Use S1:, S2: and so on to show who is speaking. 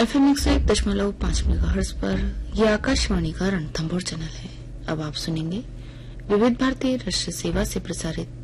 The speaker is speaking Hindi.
S1: FM 101.5 मेगाहर्ट्ज पर यह आकाशवाणी का रणथंभौर चैनल है। अब आप सुनेंगे विविध भारती राष्ट्रीय सेवा से प्रसारित